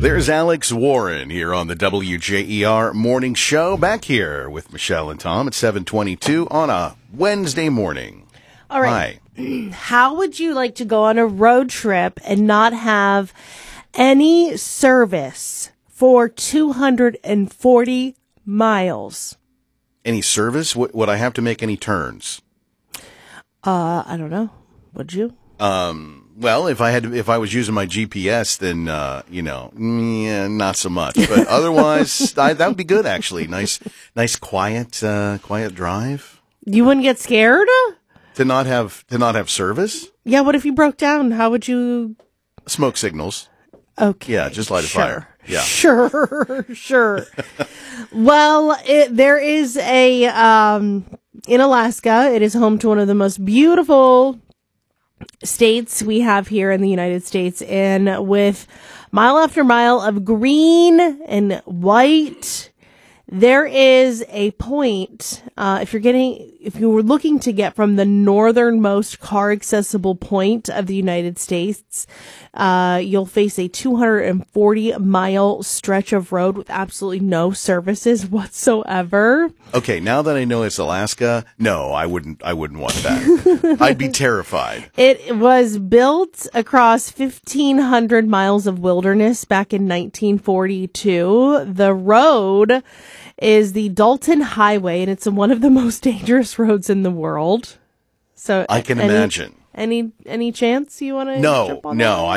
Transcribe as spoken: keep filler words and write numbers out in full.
There's Alex Warren here on the W J E R Morning Show. Back here with Michelle and Tom at seven twenty-two on a Wednesday morning. All right. Hi. How would you like to go on a road trip and not have any service for two hundred forty miles? Any service? Would, would I have to make any turns? Uh, I don't know. Would you? Um, well, if I had, to, if I was using my G P S, then, uh, you know, yeah, not so much, but otherwise, I, that would be good, actually. Nice, nice, quiet, uh, quiet drive. You wouldn't get scared? To not have, to not have service? Yeah, what if you broke down? How would you? Smoke signals. Okay. Yeah, just light a sure. fire. Yeah. Sure, sure. Well, it, there is a, um, in Alaska, it is home to one of the most beautiful states we have here in the United States, and with mile after mile of green and white, there is a point, uh, if you're getting, if you were looking to get from the northernmost car accessible point of the United States, uh, you'll face a two hundred forty mile stretch of road with absolutely no services whatsoever. Okay, now that I know it's Alaska, no, I wouldn't, I wouldn't want that. I'd be terrified. It was built across fifteen hundred miles of wilderness back in nineteen forty-two. The road is the Dalton Highway, and it's one of the most dangerous roads in the world. So I can any, imagine. Any any chance you want to No, jump on no. that?